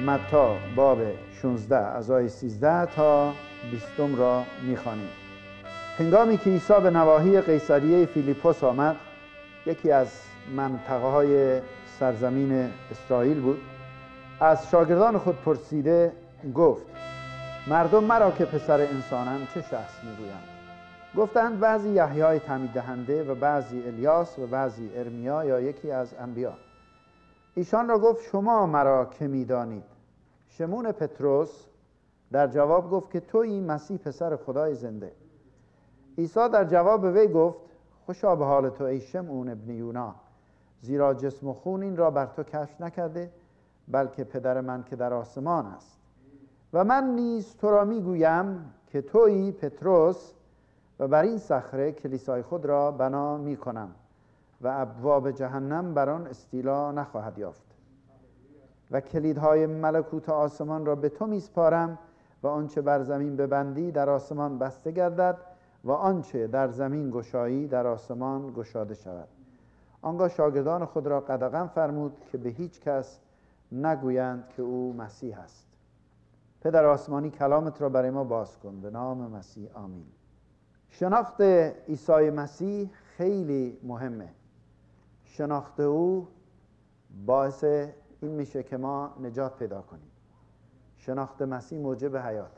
متی باب 16 از آیه 13 تا 20 را می‌خوانیم. هنگامی که عیسی به نواحی قیصریه فیلیپوس آمد، یکی از منطقه‌های سرزمین اسرائیل بود، از شاگردان خود پرسیده گفت: مردم مرا که پسر انسانم چه شخص می‌گویند؟ گفتند بعضی یحیی تعمید دهنده و بعضی الیاس و بعضی ارمیا یا یکی از انبیا. ایشان را گفت: شما مرا که می‌دانید؟ شمون پطرس در جواب گفت که تویی مسیح پسر خدای زنده. عیسی در جواب وی گفت: خوشا به حال تو ای شمعون ابن یونا، زیرا جسم و خون این را بر تو کشف نکرده، بلکه پدر من که در آسمان است. و من نیز تو را میگویم که تویی پطرس و بر این صخره کلیسای خود را بنا میکنم و ابواب جهنم بر آن استیلا نخواهد یافت. و کلیدهای ملکوت آسمان را به تو میسپارم و آنچه بر زمین ببندی در آسمان بسته گردد و آنچه در زمین گشایی در آسمان گشاده شود. آنگاه شاگردان خود را قدغن فرمود که به هیچ کس نگویند که او مسیح است. پدر آسمانی کلامت را برای ما باز کن، به نام مسیح آمین. شناخت عیسی مسیح خیلی مهمه. شناخت او باعث این میشه که ما نجات پیدا کنیم. شناخت مسیح موجب حیاته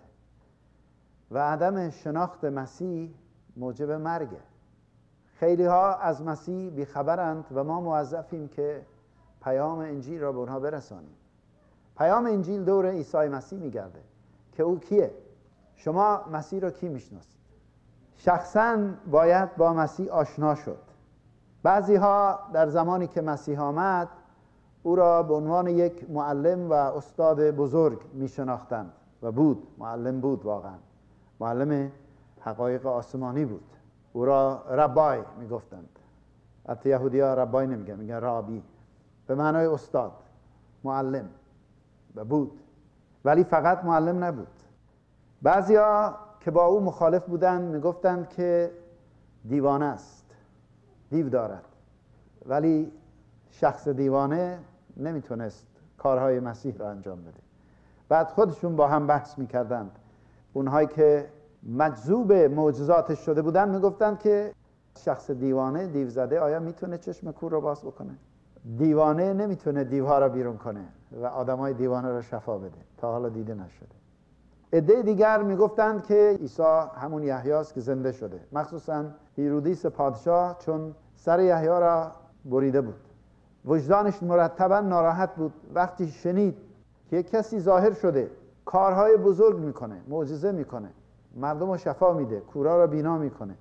و عدم شناخت مسیح موجب مرگه. خیلی ها از مسیح بیخبرند و ما موظفیم که پیام انجیل را به اونها برسانیم. پیام انجیل دور عیسی مسیح میگرده که او کیه. شما مسیح را کی میشناسید؟ شخصاً باید با مسیح آشنا شد. بعضی ها در زمانی که مسیح آمد او را به عنوان یک معلم و استاد بزرگ میشناختند و بود، معلم بود، واقعا معلم حقایق آسمانی بود. او را ربای میگفتند. البته یهودی ها ربای نمیگن، میگن رابی، به معنای استاد، معلم و بود، ولی فقط معلم نبود. بعضی ها که با او مخالف بودند میگفتند که دیوانه است، دیو دارد. ولی شخص دیوانه نمیتونست کارهای مسیح را انجام بده. بعد خودشون با هم بحث میکردند. اونهایی که مجذوب معجزاتش شده بودند میگفتند که شخص دیوانه، دیو زده، آیا میتونه چشم کور رو باز بکنه؟ دیوانه نمیتونه دیوها را بیرون کنه و آدمای دیوانه را شفا بده. تا حالا دیده نشده. عده دیگر میگفتند که عیسی همون یحیی است که زنده شده. مخصوصا هیرودیس پادشاه چون سر یحیی را بریده بود، وجدانش مرتبا ناراحت بود وقتی شنید که کسی ظاهر شده، کارهای بزرگ میکنه، معجزه میکنه، مردم رو شفا میده، کورا را بینا میکنه،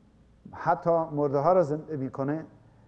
حتی مرده ها را زنده میکنه.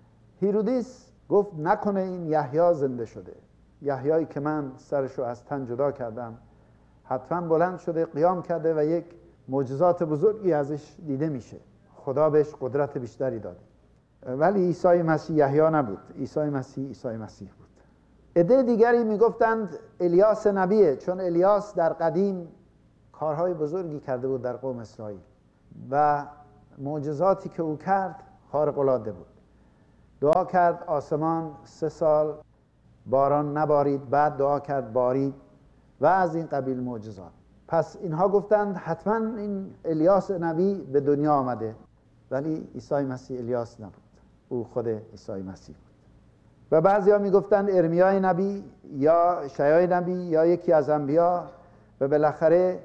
هیرودیس گفت نکنه این یحیی زنده شده، یحیی که من سرشو از تن جدا کردم حتما بلند شده، قیام کرده و یک معجزات بزرگی ازش دیده میشه. خدا بهش قدرت بیشتری داده. ولی عیسی مسیح یحیی نبود. عیسی مسیح بود. عده دیگری میگفتند الیاس نبیه، چون الیاس در قدیم کارهای بزرگی کرده بود در قوم اسرائیل و معجزاتی که او کرد خارق العاده بود. دعا کرد آسمان 3 سال باران نبارید، بعد دعا کرد بارید و از این قبیل معجزات. پس اینها گفتند حتما این الیاس نبی به دنیا آمده. ولی عیسی مسیح الیاس نبود، او خود عیسی مسیح بود. و بعضیا میگفتند ارمیای نبی یا شیای نبی یا یکی از انبیا. و بالاخره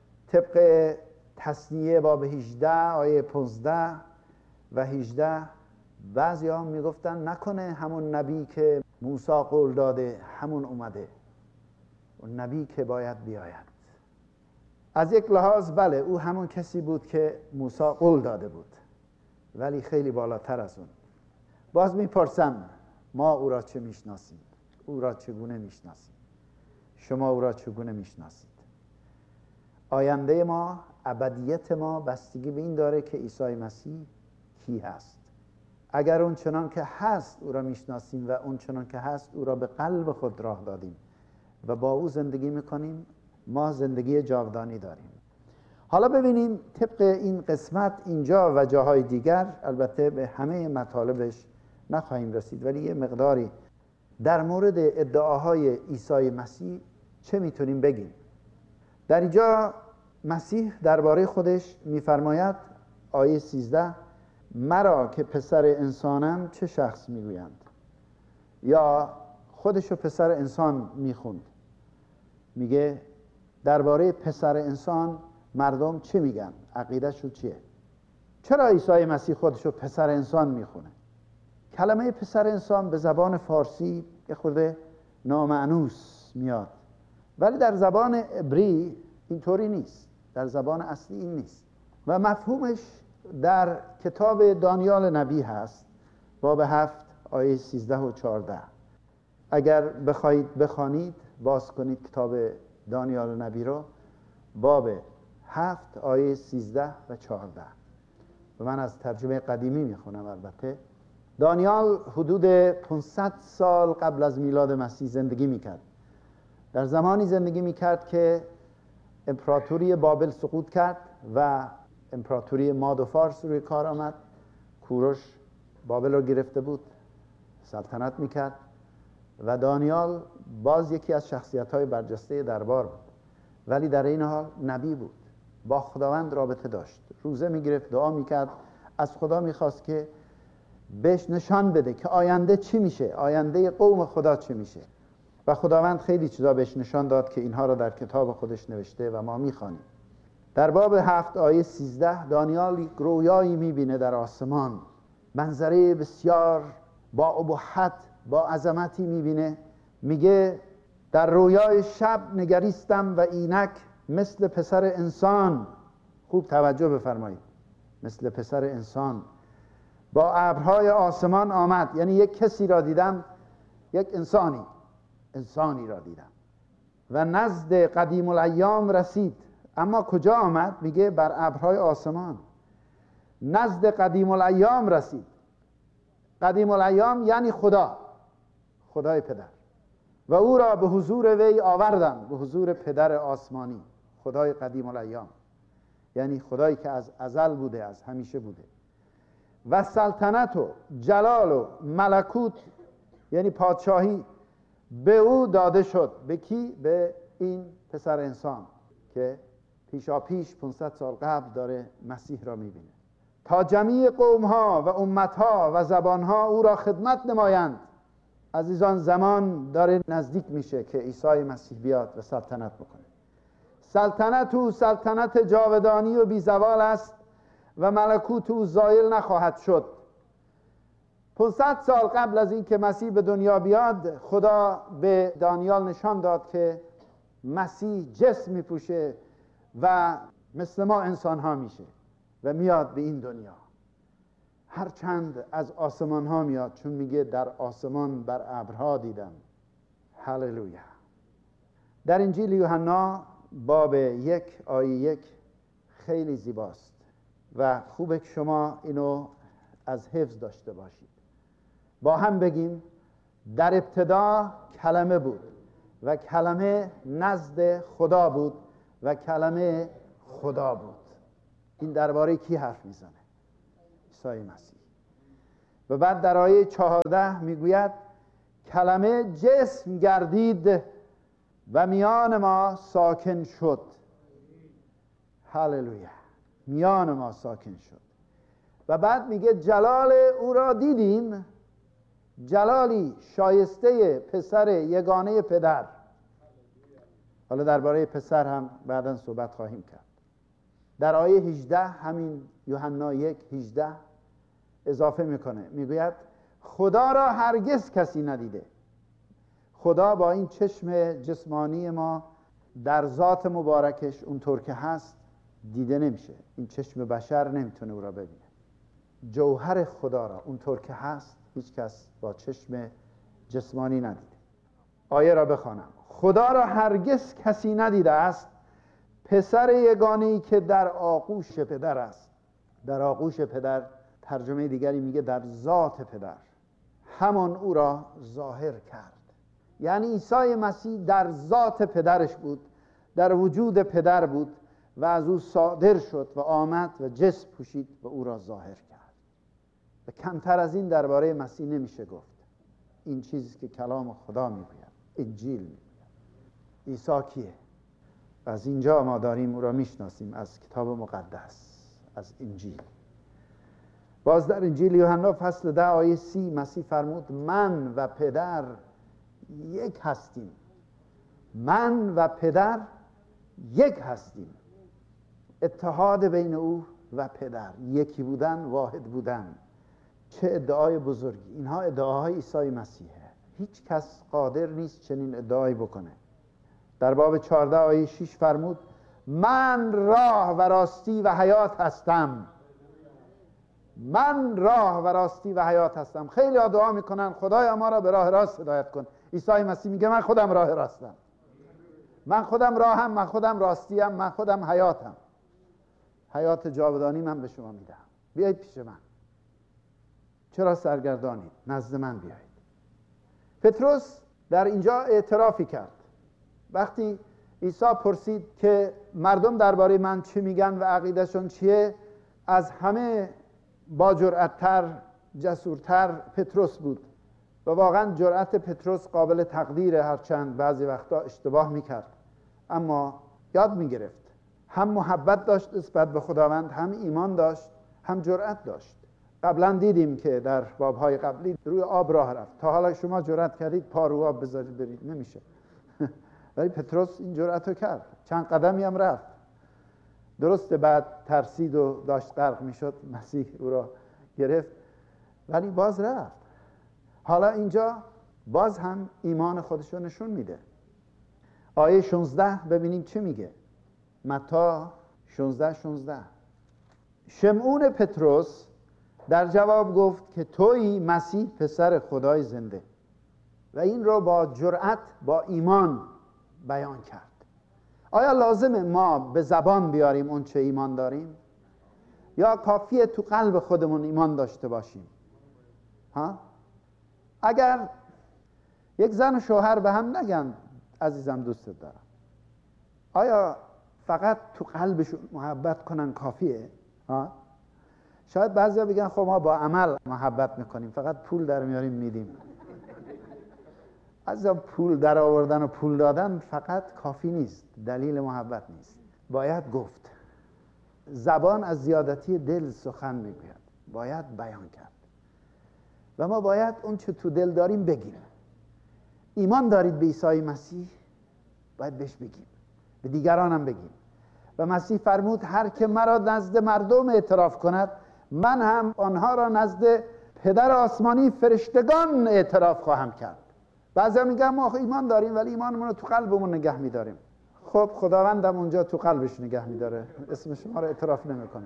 طبق تثنیه باب 18 آیه 15 و 18 بعضیا میگفتند نکنه همون نبی که موسی قول داده همون اومده، اون نبی که باید بیاید. از یک لحاظ بله، او همون کسی بود که موسی قول داده بود، ولی خیلی بالاتر از اون. باز میپرسم ما او را چه میشناسیم؟ او را چگونه میشناسیم؟ شما او را چگونه میشناسید؟ آینده ما، ابدیت ما بستگی به این داره که عیسی مسیح کی هست. اگر اون چنان که هست او را میشناسیم و اون چنان که هست او را به قلب خود راه دادیم و با او زندگی میکنیم، ما زندگی جاودانی داریم. حالا ببینیم طبق این قسمت اینجا و جاهای دیگر، البته به همه مطالبش نخواهیم رسید، ولی یه مقداری در مورد ادعاهای عیسی مسیح چه میتونیم بگیم؟ در اینجا مسیح درباره خودش میفرماید، آیه 13: مرا که پسر انسانم چه شخص میگویند؟ یا خودشو پسر انسان میخوند، میگه درباره پسر انسان مردم چه میگن؟ عقیدهشون چیه؟ چرا عیسی مسیح خودشو پسر انسان میخونه؟ کلمه پسر انسان به زبان فارسی یه خورده نامعنوس میاد، ولی در زبان عبری اینطوری نیست، در زبان اصلی این نیست و مفهومش در کتاب دانیال نبی هست، باب 7 آیه 13 و 14. اگر بخواید بخوانید، باز کنید کتاب دانیال نبی رو، باب 7 آیه 13 و 14. و من از ترجمه قدیمی میخونم. البته دانیال حدود 500 سال قبل از میلاد مسیح زندگی میکرد. در زمانی زندگی میکرد که امپراتوری بابل سقوط کرد و امپراتوری ماد و فارس روی کار آمد. کوروش بابل رو گرفته بود، سلطنت میکرد و دانیال باز یکی از شخصیت‌های برجسته دربار بود، ولی در این حال نبی بود، با خداوند رابطه داشت، روزه میگرفت، دعا میکرد، از خدا میخواست که بهش نشان بده که آینده چی میشه، آینده قوم خدا چی میشه. و خداوند خیلی چیزا بهش نشان داد که اینها را در کتاب خودش نوشته و ما میخوانیم. در باب 7 آیه 13 دانیال یک رویایی میبینه در آسمان، منظره بسیار با ابهت، با عظمتی میبینه. میگه در رویای شب نگریستم و اینک مثل پسر انسان، خوب توجه بفرمایید، مثل پسر انسان با ابرهای آسمان آمد. یعنی یک کسی را دیدم، یک انسانی را دیدم و نزد قدیم الایام رسید. اما کجا آمد؟ میگه بر ابرهای آسمان، نزد قدیم الایام رسید. قدیم الایام یعنی خدای پدر، و او را به حضور وی آوردم، به حضور پدر آسمانی، خدای قدیم الایام، یعنی خدایی که از ازل بوده، از همیشه بوده. و سلطنت و جلال و ملکوت، یعنی پادشاهی، به او داده شد. به کی؟ به این پسر انسان که پیشاپیش 500 سال قبل داره مسیح را میبینه، تا جمیع قومها و امتها و زبانها او را خدمت نمایند. عزیزان، زمان داره نزدیک میشه که عیسی مسیح بیاد و سلطنت بکنه. سلطنت او سلطنت جاودانی و بی زوال است و ملکوت او زایل نخواهد شد. 500 سال قبل از این که مسیح به دنیا بیاد، خدا به دانیال نشان داد که مسیح جسم میپوشه و مثل ما انسان ها میشه و میاد به این دنیا. هرچند از آسمان ها میاد، چون میگه در آسمان بر ابرها دیدم. هللویا. در انجیل یوحنا باب 1 آیه 1 خیلی زیباست و خوبه که شما اینو از حفظ داشته باشید. با هم بگیم: در ابتدا کلمه بود و کلمه نزد خدا بود و کلمه خدا بود. این درباره کی حرف میزنه؟ عیسی مسیح. و بعد در آیه 14 میگوید کلمه جسم گردید و میان ما ساکن شد. هللویا. میان ما ساکن شد. و بعد میگه جلال او را دیدیم، جلالی شایسته پسر یگانه پدر. حالا درباره پسر هم بعداً صحبت خواهیم کرد. در آیه 18 همین یوحنا 1:18 اضافه میکنه، میگوید خدا را هرگز کسی ندیده. خدا با این چشم جسمانی ما در ذات مبارکش اونطور که هست دیده نمیشه. این چشم بشر نمیتونه او را ببینه. جوهر خدا را اونطور که هست هیچ کس با چشم جسمانی ندیده. آیه را بخوانم: خدا را هرگز کسی ندیده است، پسر یگانه‌ای که در آغوش پدر است. در آغوش پدر، ترجمه دیگری میگه در ذات پدر، همان او را ظاهر کرد. یعنی عیسی مسیح در ذات پدرش بود، در وجود پدر بود و از او صادر شد و آمد و جسم پوشید و او را ظاهر کرد. و کمتر از این درباره مسیح نمیشه گفت. این چیزی که کلام خدا میگوید، انجیل میگوید. عیسی کیه؟ از اینجا ما داریم او را میشناسیم، از کتاب مقدس، از انجیل. باز در انجیل یوحنا فصل 10 آیه 30 مسیح فرمود من و پدر یک هستیم. من و پدر یک هستیم. اتحاد بین او و پدر، یکی بودن، واحد بودن. چه ادعای بزرگی! اینها ادعاهای عیسی مسیحه. هیچ کس قادر نیست چنین ادعایی بکنه. در باب 14 آیه 6 فرمود من راه و راستی و حیات هستم. من راه و راستی و حیات هستم. خیلی ها دعا میکنن خدایا ما را به راه راست هدایت کن. عیسی مسیح میگه من خودم راه راستم. من خودم راهم، من خودم راستیم، من خودم حیاتم. حیات جاودانی من به شما میدم. بیایید پیش من. چرا سرگردانید؟ نزد من بیایید. پتروس در اینجا اعترافی کرد. وقتی عیسی پرسید که مردم درباره من چی میگن و عقیدهشون چیه، از همه با جرأت‌تر، جسورتر پتروس بود و واقعا جرأت پتروس قابل تقدیره، هرچند بعضی وقتا اشتباه میکرد اما یاد میگرفت. هم محبت داشت نسبت به خداوند، هم ایمان داشت، هم جرأت داشت. قبلا دیدیم که در بابهای قبلی روی آب راه رفت. تا حالا شما جرأت کردید پا رو آب بذارید برید؟ نمیشه. ولی پتروس این جرأت رو کرد. چند قدمی هم رفت. درسته بعد ترسید و داشت غرق میشد، مسیح او را گرفت، ولی باز رفت. حالا اینجا باز هم ایمان خودش رو نشون میده. آیه 16 ببینیم چه میگه. متی 16 شمعون پتروس در جواب گفت که تویی مسیح پسر خدای زنده. و این رو با جرأت، با ایمان بیان کرد. آیا لازمه ما به زبان بیاریم اون چه ایمان داریم؟ یا کافیه تو قلب خودمون ایمان داشته باشیم؟ اگر یک زن و شوهر به هم نگن عزیزم دوستت دارم، آیا فقط تو قلبشون محبت کنن کافیه؟ شاید بعضیا بگن خب ما با عمل محبت میکنیم، فقط پول در میاریم میدیم. از پول در آوردن و پول دادن فقط کافی نیست، دلیل محبت نیست. باید گفت. زبان از زیادتی دل سخن میگوید، باید بیان کرد و ما باید اون چه تو دل داریم بگیم. ایمان دارید به عیسی مسیح؟ باید بهش بگیم، به دیگران هم بگیم. و مسیح فرمود هر که مرا نزد مردم اعتراف کند، من هم آنها را نزد پدر آسمانی فرشتگان اعتراف خواهم کرد. بعضی میگن ما ایمان داریم ولی ایمانمون رو تو قلبمون نگه میداریم. خب خداوندم اونجا تو قلبش نگه میداره، اسم شما رو اعتراف نمیکنه.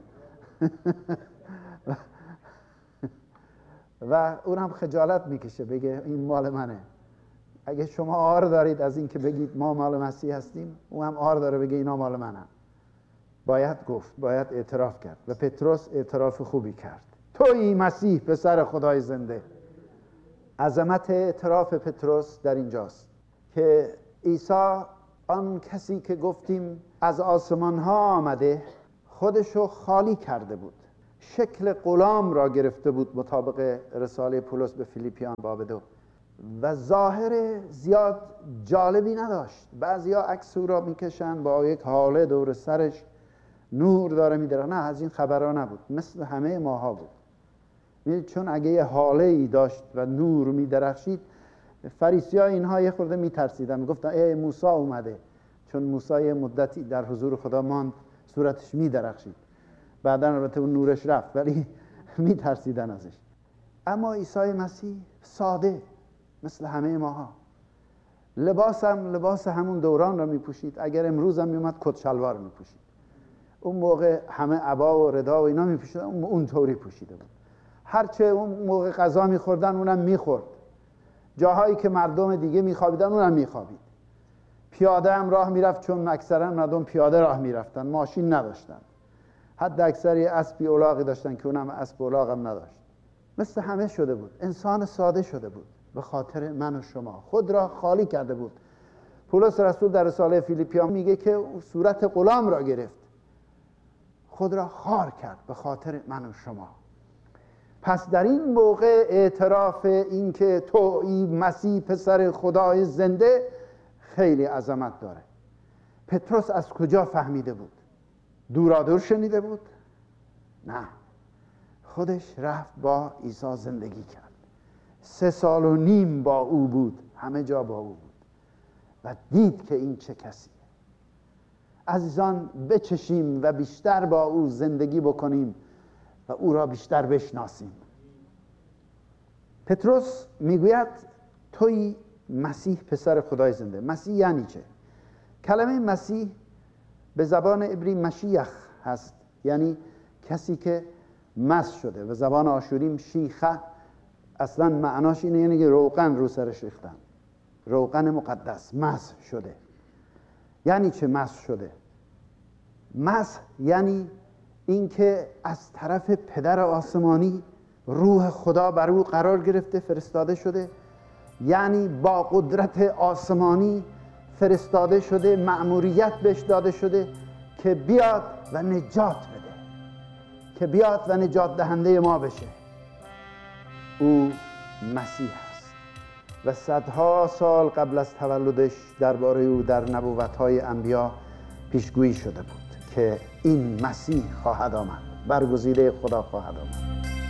و اونم خجالت میکشه بگه این مال منه. اگه شما عار دارید از این که بگید ما مال مسیح هستیم، او هم عار داره بگه اینا مال منه. باید گفت، باید اعتراف کرد و پتروس اعتراف خوبی کرد. تویی مسیح پسر خدای زنده. عظمت اعتراف پتروس در اینجاست که عیسی آن کسی که گفتیم از آسمان ها آمده خودشو خالی کرده بود، شکل غلام را گرفته بود مطابق رساله پولس به فیلیپیان باب 2 و ظاهر زیاد جالبی نداشت. بعضیا عکس او را میکشن با یک حاله دور سرش، نور داره میدره. نه، از این خبرها نبود، مثل همه ماها بود. میدید چون اگه یه حاله ای داشت و نور میدرخشید، فریسی‌ها اینها یه خورده میترسیدن، میگفتن ای موسی اومده، چون موسی یه مدتی در حضور خدا ماند، صورتش میدرخشید. بعدا البته اون نورش رفت ولی میترسیدن ازش. اما عیسی مسیح ساده مثل همه ماها، لباسم لباس همون دوران را میپوشید. اگر امروز هم میومد کت شلوار میپوشید. اون موقع همه عبا و ردا و اینا میپوشیدن، اون طوری پوشیده بود. هرچه اون موقع غذا میخوردن اونم میخورد. جاهایی که مردم دیگه میخوابیدن اونم میخوابید. پیاده هم راه میرفت، چون اکثرا مردم پیاده راه میرفتن، ماشین نداشتن. حد اکثری اسبی الاغی داشتن که اونم اسب الاغ هم نداشت. مثل همه شده بود، انسان ساده شده بود. به خاطر من و شما خود را خالی کرده بود. پولس رسول در رساله فیلیپیان میگه که صورت غلام را گرفت، خود را خار کرد به خاطر من و شما. پس در این موقع اعتراف این که تویی مسیح پسر خدای زنده خیلی عظمت داره. پتروس از کجا فهمیده بود؟ دورادور شنیده بود؟ نه، خودش رفت با عیسی زندگی کرد. 3.5 سال با او بود، همه جا با او بود و دید که این چه کسیه. عزیزان، بچشیم و بیشتر با او زندگی بکنیم و او را بیشتر بشناسیم. پتروس میگوید توی مسیح پسر خدای زنده. مسیح یعنی چه؟ کلمه مسیح به زبان عبری مشیخ هست، یعنی کسی که مس شده. و زبان آشوری مشیخه اصلا معناش اینه، یعنی که روغن رو سرش ریختن، روغن مقدس، مس شده. یعنی چه مس شده؟ مس یعنی اینکه از طرف پدر آسمانی روح خدا بر او قرار گرفته، فرستاده شده، یعنی با قدرت آسمانی فرستاده شده، مأموریت بهش داده شده که بیاد و نجات بده، که بیاد و نجات دهنده ما بشه. او مسیح است و صدها سال قبل از تولدش درباره او در نبوت‌های انبیا پیشگویی شده بود که این مسیح خواهد آمد، برگزیده خدا خواهد آمد.